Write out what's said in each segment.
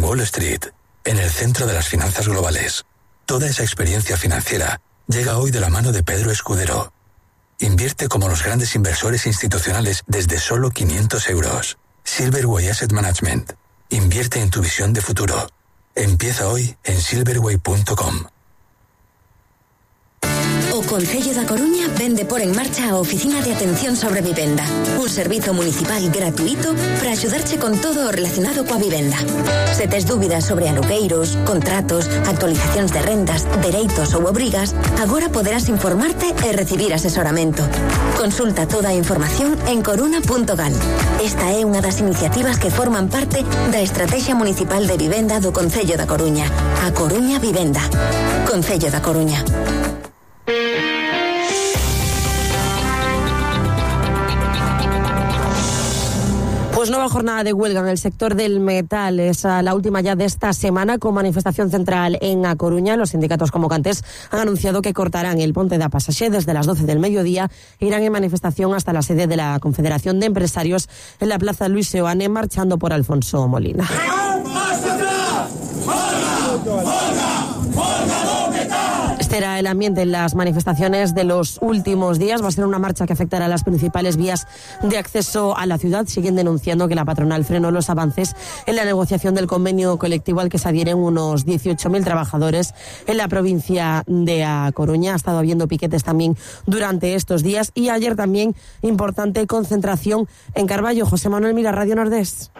Wall Street, en el centro de las finanzas globales. Toda esa experiencia financiera llega hoy de la mano de Pedro Escudero. Invierte como los grandes inversores institucionales desde solo 500 euros. Silverway Asset Management. Invierte en tu visión de futuro. Empieza hoy en silverway.com. O Concello da Coruña vende por en marcha a Oficina de Atención sobre Vivenda, un servizo municipal gratuito para axudarche con todo o relacionado coa vivenda. Se tes dúbidas sobre alugueiros, contratos, actualizacións de rendas, dereitos ou obrigas, agora poderás informarte e recibir asesoramento. Consulta toda a información en coruna.gal. Esta é unha das iniciativas que forman parte da Estrategia Municipal de Vivenda do Concello da Coruña. A Coruña Vivenda. Concello da Coruña. Pues nueva jornada de huelga en el sector del metal. Es la última ya de esta semana con manifestación central en A Coruña. Los sindicatos convocantes han anunciado que cortarán el Ponte da Pasaxe desde las 12 del mediodía e irán en manifestación hasta la sede de la Confederación de Empresarios en la Plaza Luis Seoane, marchando por Alfonso Molina. Este era el ambiente en las manifestaciones de los últimos días. Va a ser una marcha que afectará a las principales vías de acceso a la ciudad. Siguen denunciando que la patronal frenó los avances en la negociación del convenio colectivo al que se adhieren unos 18.000 trabajadores en la provincia de A Coruña. Ha estado habiendo piquetes también durante estos días y ayer también importante concentración en Carballo. José Manuel Mira, Radio Nordés.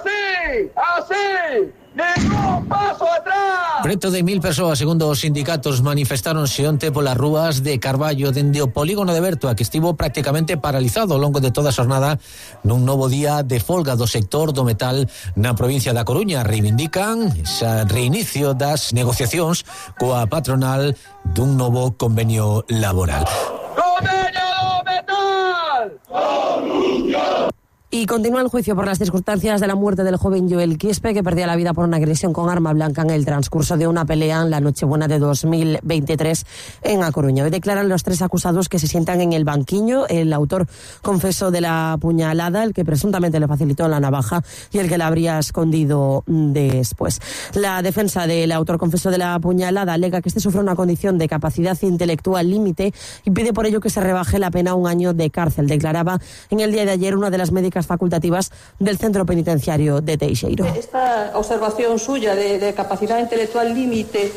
¡Así! ¡Ningún paso atrás! Preto de 1.000 persoas, segundo os sindicatos, manifestaronse onte polas rúas de Carballo dende o polígono de Bertoa, que estivo prácticamente paralizado ao longo de toda a xornada nun novo día de folga do sector do metal na provincia da Coruña. Reivindican ese reinicio das negociacións coa patronal dun novo convenio laboral. ¡Convenio do metal! ¡Coruña! Y continúa el juicio por las circunstancias de la muerte del joven Joel Quispe, que perdía la vida por una agresión con arma blanca en el transcurso de una pelea en la Nochebuena de 2023 en A Coruña. Hoy declaran los tres acusados que se sientan en el banquiño: el autor confeso de la puñalada, el que presuntamente le facilitó la navaja y el que la habría escondido después. La defensa del autor confeso de la puñalada alega que este sufre una condición de capacidad intelectual límite y pide por ello que se rebaje la pena a 1 año de cárcel. Declaraba en el día de ayer una de las médicas facultativas del centro penitenciario de Teixeiro. Esta observación suya de capacidad intelectual límite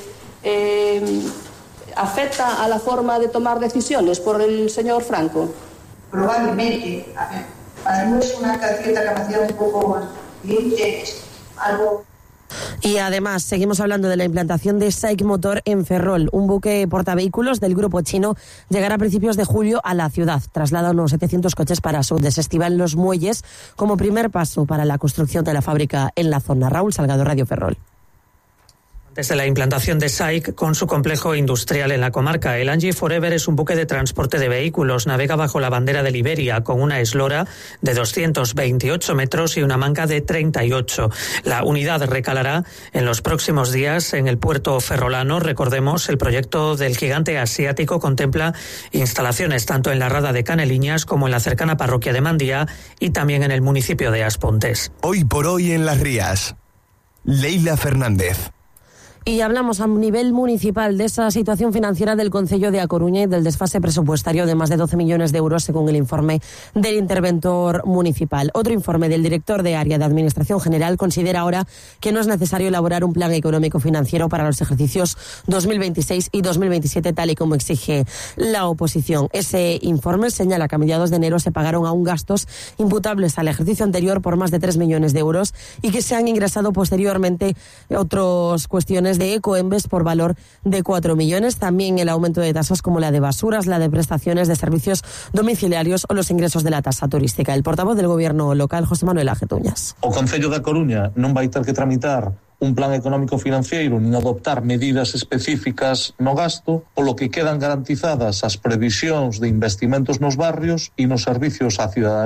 afecta a la forma de tomar decisiones por el señor Franco. Probablemente, para mí es una cierta capacidad un poco más límite, algo. Y además seguimos hablando de la implantación de SAIC Motor en Ferrol. Un buque portavehículos del grupo chino llegará a principios de julio a la ciudad. Traslada unos 700 coches para su desestiva en los muelles como primer paso para la construcción de la fábrica en la zona. Raúl Salgado, Radio Ferrol. Desde la implantación de SAIC con su complejo industrial en la comarca, el Angie Forever es un buque de transporte de vehículos. Navega bajo la bandera de Liberia con una eslora de 228 metros y una manga de 38. La unidad recalará en los próximos días en el puerto ferrolano. Recordemos, el proyecto del gigante asiático contempla instalaciones tanto en la rada de Caneliñas como en la cercana parroquia de Mandía y también en el municipio de Aspontes. Hoy por hoy en Las Rías, Leila Fernández. Y hablamos a nivel municipal de esa situación financiera del Concello de A Coruña y del desfase presupuestario de más de 12 millones de euros según el informe del interventor municipal. Otro informe del director de área de Administración General considera ahora que no es necesario elaborar un plan económico financiero para los ejercicios 2026 y 2027 tal y como exige la oposición. Ese informe señala que a mediados de enero se pagaron aún gastos imputables al ejercicio anterior por más de 3 millones de euros y que se han ingresado posteriormente otras cuestiones de Ecoembes por valor de 4 millones. También el aumento de tasas como la de basuras, la de prestaciones de servicios domiciliarios o los ingresos de la tasa turística. El portavoz del Gobierno local, José Manuel Ajetuñas. O Concello da Coruña non vai ter que tramitar un plan económico financiero nin adoptar medidas específicas no gasto, polo que quedan garantizadas as previsións de investimentos nos barrios e nos servicios á cidadanía.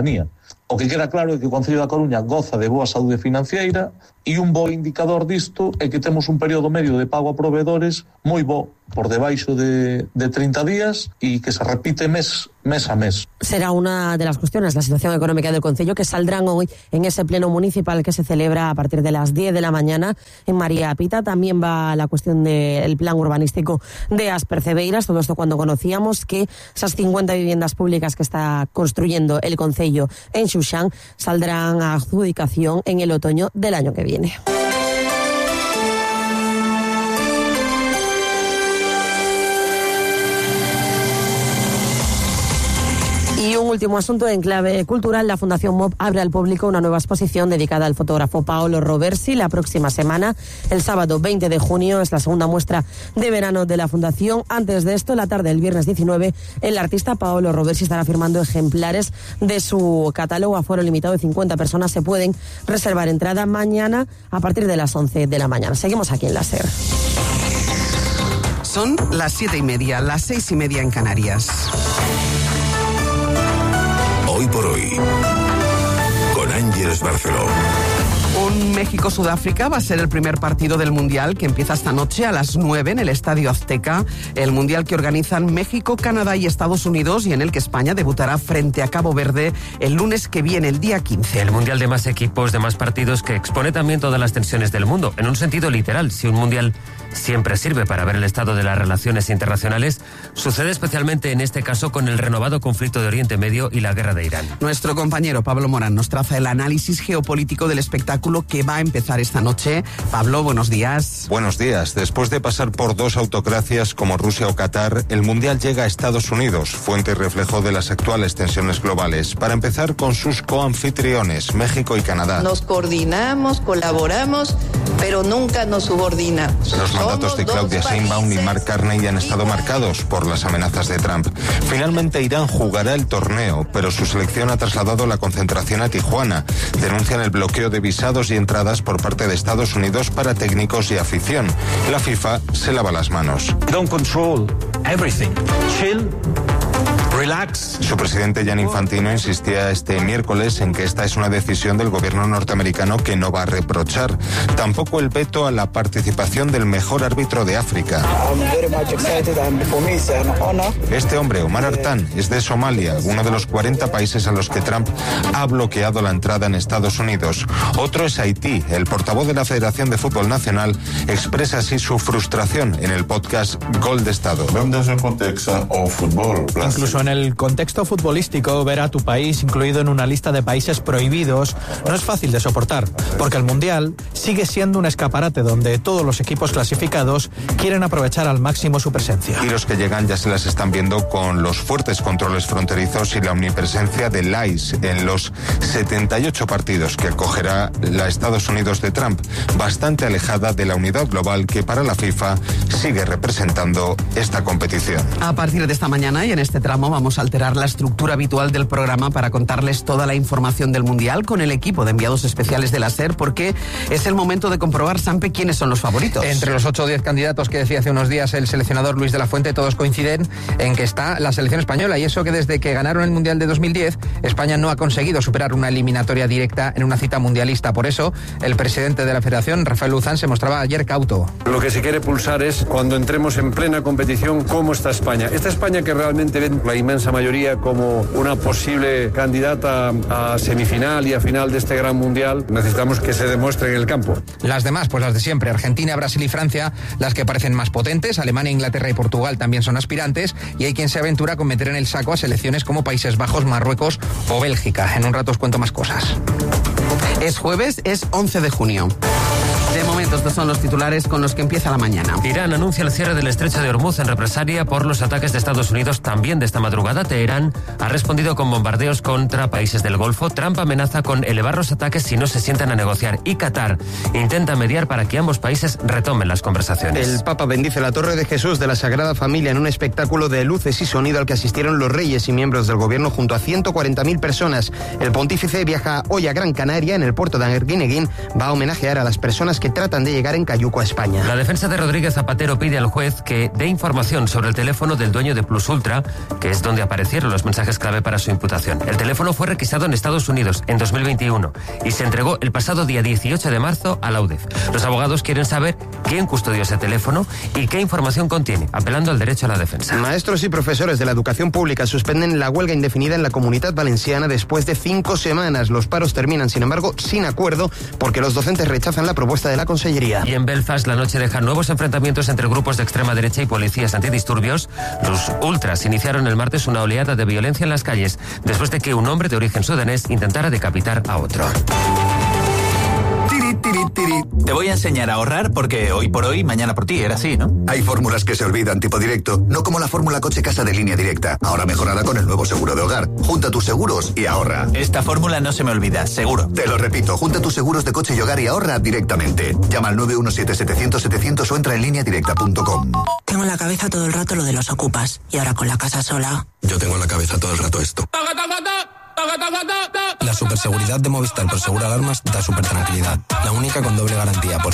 O que queda claro é que o Concello da Coruña goza de boa saúde financiera e un bo indicador disto é que temos un período medio de pago a proveedores moi bo, por debaixo de 30 días e que se repite mes a mes. Será una de las cuestiones, la situación económica del Concello, que saldrán hoy en ese pleno municipal que se celebra a partir de las 10 de la mañana en María Pita. También va la cuestión del plan urbanístico de Aspercebeiras, todo esto cuando conocíamos que esas 50 viviendas públicas que está construyendo el Concello en Xuxán saldrán a adjudicación en el otoño del año que viene. Y un último asunto en clave cultural. La Fundación MOB abre al público una nueva exposición dedicada al fotógrafo Paolo Roversi la próxima semana. El sábado 20 de junio es la segunda muestra de verano de la Fundación. Antes de esto, la tarde del viernes 19, el artista Paolo Roversi estará firmando ejemplares de su catálogo. Aforo limitado de 50 personas. Se pueden reservar entrada mañana a partir de las 11 de la mañana. Seguimos aquí en la SER. Son las 7:30, las 6:30 en Canarias. Hoy por hoy, con Ángeles Barceló. Un México-Sudáfrica va a ser el primer partido del Mundial que empieza esta noche a las 9 en el Estadio Azteca. El Mundial que organizan México, Canadá y Estados Unidos y en el que España debutará frente a Cabo Verde el lunes que viene, el día 15. El Mundial de más equipos, de más partidos, que expone también todas las tensiones del mundo. En un sentido literal, si un Mundial siempre sirve para ver el estado de las relaciones internacionales, sucede especialmente en este caso con el renovado conflicto de Oriente Medio y la guerra de Irán. Nuestro compañero Pablo Morán nos traza el análisis geopolítico del espectáculo que va a empezar esta noche. Pablo, buenos días. Buenos días. Después de pasar por dos autocracias como Rusia o Qatar, el Mundial llega a Estados Unidos, fuente y reflejo de las actuales tensiones globales. Para empezar con sus coanfitriones, México y Canadá. Nos coordinamos, colaboramos, pero nunca nos subordinamos. Los mandatos de Claudia Sheinbaum y Mark Carney han estado marcados por las amenazas de Trump. Finalmente Irán jugará el torneo, pero su selección ha trasladado la concentración a Tijuana. Denuncian el bloqueo de visados y entradas por parte de Estados Unidos para técnicos y afición. La FIFA se lava las manos. Don't control everything. Chill. Relax. Su presidente Gianni Infantino insistía este miércoles en que esta es una decisión del gobierno norteamericano que no va a reprochar. Tampoco el veto a la participación del mejor árbitro de África. Este hombre, Omar Artan, es de Somalia, uno de los 40 países a los que Trump ha bloqueado la entrada en Estados Unidos. Otro es Haití. El portavoz de la Federación de Fútbol Nacional expresa así su frustración en el podcast Gol de Estado. Incluso en el contexto futbolístico, ver a tu país incluido en una lista de países prohibidos no es fácil de soportar, porque el Mundial sigue siendo un escaparate donde todos los equipos clasificados quieren aprovechar al máximo su presencia. Y los que llegan ya se las están viendo con los fuertes controles fronterizos y la omnipresencia del ICE en los 78 partidos que acogerá la Estados Unidos de Trump, bastante alejada de la unidad global que para la FIFA sigue representando esta competición. A partir de esta mañana y en este tramo vamos a alterar la estructura habitual del programa para contarles toda la información del Mundial con el equipo de enviados especiales de la SER, porque es el momento de comprobar, Sampe, quiénes son los favoritos. Entre los 8 o 10 candidatos que decía hace unos días el seleccionador Luis de la Fuente, todos coinciden en que está la selección española, y eso que desde que ganaron el Mundial de 2010, España no ha conseguido superar una eliminatoria directa en una cita mundialista. Por eso, el presidente de la Federación, Rafael Luzán, se mostraba ayer cauto. Lo que se quiere pulsar es, cuando entremos en plena competición, cómo está España. Esta España que realmente ven la inmensa mayoría como una posible candidata a semifinal y a final de este gran mundial, necesitamos que se demuestre en el campo. Las demás, pues las de siempre, Argentina, Brasil y Francia, las que parecen más potentes. Alemania, Inglaterra y Portugal también son aspirantes, y hay quien se aventura con meter en el saco a selecciones como Países Bajos, Marruecos o Bélgica. En un rato os cuento más cosas. Es jueves, es 11 de junio. De momento, estos son los titulares con los que empieza la mañana. Irán anuncia el cierre del estrecho de Hormuz en represalia por los ataques de Estados Unidos también de esta madrugada. Teherán ha respondido con bombardeos contra países del Golfo. Trump amenaza con elevar los ataques si no se sientan a negociar. Y Qatar intenta mediar para que ambos países retomen las conversaciones. El Papa bendice la Torre de Jesús de la Sagrada Familia en un espectáculo de luces y sonido al que asistieron los reyes y miembros del gobierno junto a 140.000 personas. El pontífice viaja hoy a Gran Canaria. En el puerto de Arguineguín va a homenajear a las personas que tratan tratan de llegar en cayuco a España. La defensa de Rodríguez Zapatero pide al juez que dé información sobre el teléfono del dueño de Plus Ultra, que es donde aparecieron los mensajes clave para su imputación. El teléfono fue requisado en Estados Unidos en 2021 y se entregó el pasado día 18 de marzo a la UDEF. Los abogados quieren saber quién custodió ese teléfono y qué información contiene, apelando al derecho a la defensa. Maestros y profesores de la educación pública suspenden la huelga indefinida en la Comunitat Valenciana después de 5 semanas. Los paros terminan, sin embargo, sin acuerdo porque los docentes rechazan la propuesta de la Consellería. Y en Belfast la noche deja nuevos enfrentamientos entre grupos de extrema derecha y policías antidisturbios. Los ultras iniciaron el martes una oleada de violencia en las calles después de que un hombre de origen sudanés intentara decapitar a otro. Te voy a enseñar a ahorrar porque hoy por hoy, mañana por ti, era así, ¿no? Hay fórmulas que se olvidan tipo directo, no como la fórmula coche casa de Línea Directa, ahora mejorada con el nuevo seguro de hogar. Junta tus seguros y ahorra. Esta fórmula no se me olvida, seguro. Te lo repito, junta tus seguros de coche y hogar y ahorra directamente. Llama al 917-700-700 o entra en lineadirecta.com. Tengo en la cabeza todo el rato lo de los ocupas y ahora con la casa sola. Yo tengo en la cabeza todo el rato esto. La superseguridad de Movistar Prosegur Alarmas da super tranquilidad. La única con doble garantía por